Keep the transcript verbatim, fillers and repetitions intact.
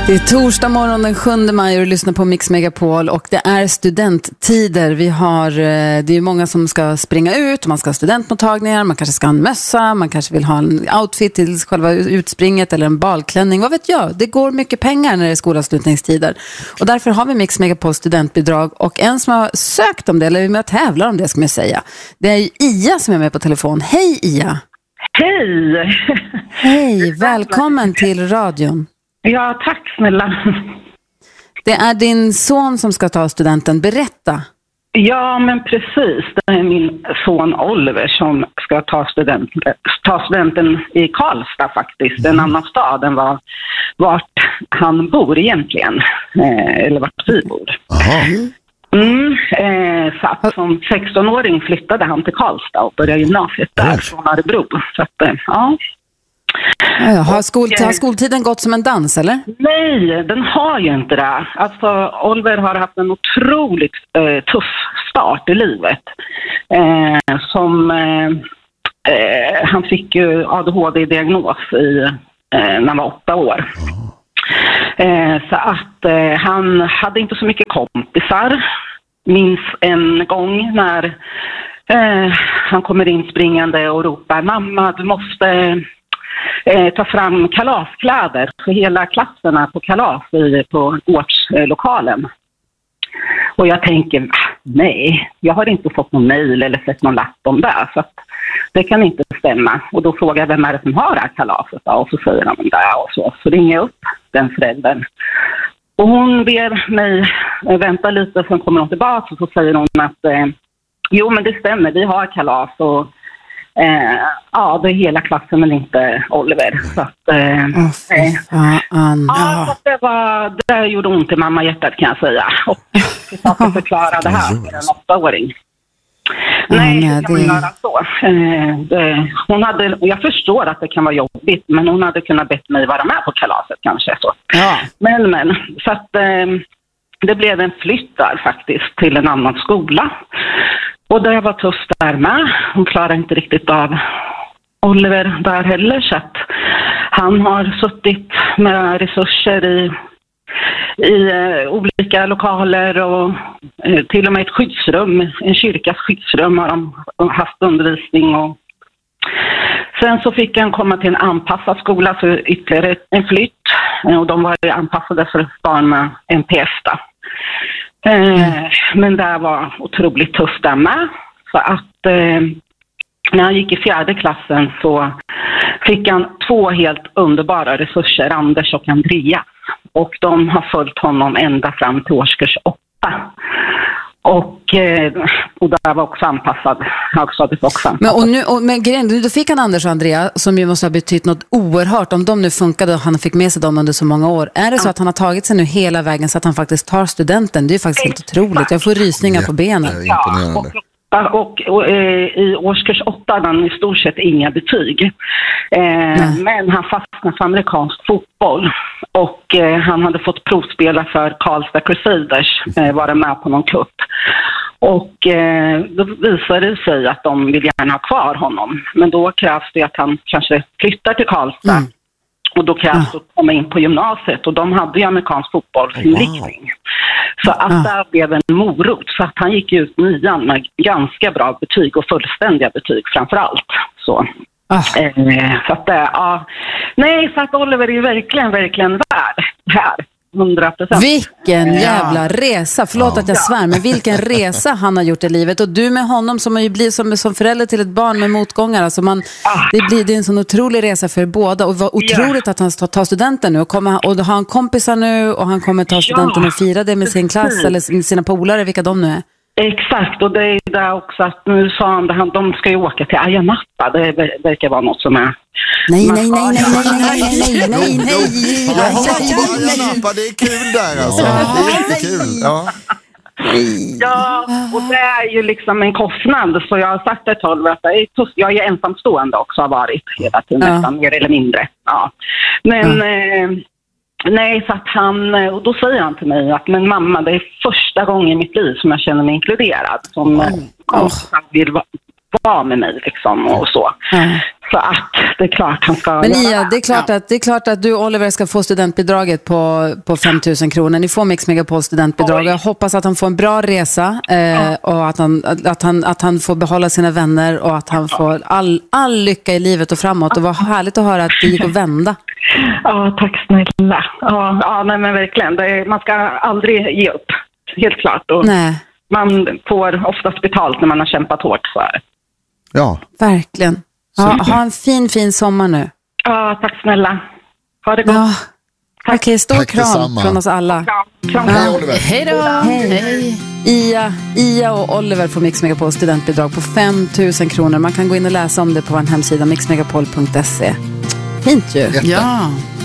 Det är torsdag morgon den sjunde maj och du lyssnar på Mix Megapol och det är studenttider. Vi har, det är ju många som ska springa ut, man ska ha studentmottagningar, man kanske ska ha en mössa, man kanske vill ha en outfit till själva utspringet eller en balklänning, vad vet jag. Det går mycket pengar när det är skolavslutningstider och därför har vi Mix Megapol studentbidrag och en som har sökt om det, eller med att tävla om det ska man säga. Det är Ia som är med på telefon. Hej Ia! Hej! Hej, välkommen till radion. Ja, tack snälla. Det är din son som ska ta studenten. Berätta. Ja, men precis. Det är min son Oliver som ska ta studenten, ta studenten i Karlstad faktiskt. En annan stad än var, vart han bor egentligen. Eh, eller vart vi bor. Aha. Mm, eh, så att som sexton-åring flyttade han till Karlstad och började gymnasiet där från Örebro. Så att, eh, ja... Ja, har, skol, har skoltiden gått som en dans, eller? Nej, den har ju inte det. Alltså, Oliver har haft en otroligt eh, tuff start i livet. Eh, som, eh, eh, han fick ju A D H D-diagnos i, eh, när han var åtta år. Eh, så att eh, han hade inte så mycket kompisar. Minns en gång när eh, han kommer in springande och ropar: mamma, du måste... Eh, ta fram kalaskläder för hela klasserna på kalas i, på gårdslokalen. Och jag tänker, nej, jag har inte fått någon mejl eller sett någon lapp om det, så att det kan inte stämma. Och då frågar jag, vem är det som har det här kalaset då? Och så säger de det och så. Så ringer jag upp den föräldern. Och hon ber mig vänta lite, sen kommer hon tillbaka och så säger hon att eh, jo men det stämmer, vi har kalas och Eh, ja, det är hela klassen men inte Oliver. Så att, eh, oh, eh, ja, så det, var, det gjorde ont i mamma hjärtat kan jag säga. Och jag ska förklara det här för en åttaåring. Nej, ja, det kan man göra så. Eh, det, hon hade, jag förstår att det kan vara jobbigt, men hon hade kunnat bett mig vara med på kalaset kanske. Så. Ja. Men, men, så att eh, det blev en flytt där faktiskt till en annan skola. Och det var tufft där med. Hon klarade inte riktigt av Oliver där heller. Så att han har suttit med resurser i, i uh, olika lokaler och uh, till och med ett skyddsrum. En kyrkas skyddsrum har de haft undervisning. Och sen så fick han komma till en anpassad skola för ytterligare en flytt. Och de var anpassade för barn med N P F då. Eh, men det var otroligt tufft där med. Så att eh, när han gick i fjärde klassen så fick han två helt underbara resurser, Anders och Andreas. Och de har följt honom ända fram till årskurs åtta. Och, eh, och där var också anpassad. Högstadiet också anpassad. Men, och nu, och, men grejen, då fick han Anders och Andrea som ju måste ha betytt något oerhört. Om de nu funkade och han fick med sig dem under så många år. Är det så att han har tagit sig nu hela vägen så att han faktiskt tar studenten? Det är ju faktiskt helt otroligt. Jag får rysningar ja, på benen. Ja, och, och, och, och eh, i årskurs åtta hade han i stort sett inga betyg. Eh, men han fastnade för amerikansk fotboll. Och eh, han hade fått provspela för Karlstad Crusaders, eh, vara med på någon kupp. Och eh, då visade det sig att de vill gärna ha kvar honom. Men då krävs det att han kanske flyttar till Karlstad. Mm. Och då krävs det att komma in på gymnasiet. Och de hade ju amerikansk fotbollsinriktning. Wow. Så att ah. där blev en morot. Så att han gick ut nian med ganska bra betyg och fullständiga betyg framför allt. Så. Ah. Eh, så att, ja. Nej, så att Oliver är ju verkligen, verkligen värd här. hundra procent. Vilken jävla resa. Förlåt ja. att jag svär, men vilken resa han har gjort i livet. Och du med honom som har ju blivit som, som förälder till ett barn med motgångar. Alltså man, ah. det, blir, det är en sån otrolig resa för båda. Och vad otroligt ja. att han tar studenten nu. Och, kommer, och har han kompisar nu och han kommer ta studenten ja. och fira det med sin klass eller sina polare, vilka de nu är. Exakt, och det är där också att nu sa han att de ska ju åka till Ayia Napa. Det verkar vara något som är... Nej, nej, nej, nej, nej, nej, nej, nej, nej. Jag har varit på Ayia Napa, det är kul där alltså. Det är jättekul, ja. Ja, och det är ju liksom en kostnad. Så jag har sagt ett tolv att det är tufft. Jag är ensamstående också, har varit hela tiden, ja. nästan mer eller mindre. Ja. Men... Ja. Eh, Nej, så att han, och då säger han till mig att men mamma, det är första gången i mitt liv som jag känner mig inkluderad. Som oh. vill vara med mig liksom och så. Mm. Så att det är klart han ska Men göra Ia, det är klart, ja. att, det är klart att du och Oliver ska få studentbidraget på, på fem tusen kronor. Ni får Mix Megapol studentbidrag. Oj. Jag hoppas att han får en bra resa eh, Ja. och att han, att, att, han, att han får behålla sina vänner och att han får all, all lycka i livet och framåt. Och vad härligt att höra att det gick att vända. Ja, tack snälla. Ja, ja nej, men verkligen. Det är, man ska aldrig ge upp. Helt klart. Och Nej, man får oftast betalt när man har kämpat hårt för. Ja. verkligen. Ja, ha en fin, fin sommar nu. Ja, tack snälla. Ha det gott. Ja. Okej, okay, stor Tack kram detsamma. från oss alla. Kram, kram, Hej kram. Oliver. Hej då! Hej. Ia, Ia och Oliver får Mix Megapol studentbidrag på fem tusen kronor. Man kan gå in och läsa om det på vår hemsida mix megapol punkt se. Fint ju. Jätte. Ja.